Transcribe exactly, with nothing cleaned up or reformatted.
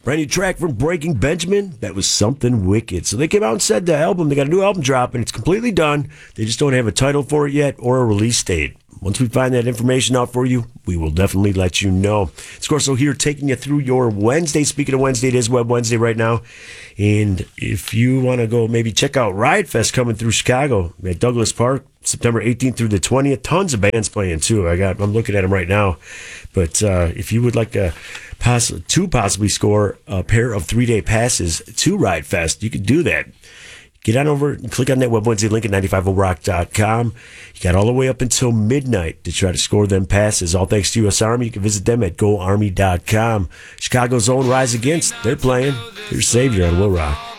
Brand new track from Breaking Benjamin. That was something wicked. So they came out and said the album, they got a new album drop, and it's completely done. They just don't have a title for it yet or a release date. Once we find that information out for you, we will definitely let you know. Scorso here taking you through your Wednesday. Speaking of Wednesday, it is Web Wednesday right now. And if you want to go maybe check out Riot Fest coming through Chicago at Douglas Park, September eighteenth through the twentieth. Tons of bands playing too. I got, I'm looking at them right now. But uh, if you would like to, poss- to possibly score a pair of three-day passes to Riot Fest, you could do that. Get on over and click on that Web Wednesday link at nine five oh rock dot com. You got all the way up until midnight to try to score them passes. All thanks to U S Army. You can visit them at go army dot com. Chicago's own Rise Against, they're playing. Their savior on Will Rock.